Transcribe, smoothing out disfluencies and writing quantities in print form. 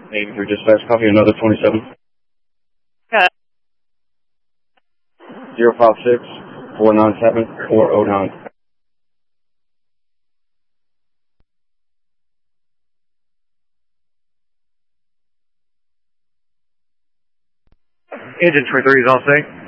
83 dispatch, copy another 27. Okay. 056 497 409. Engine 23 is all set.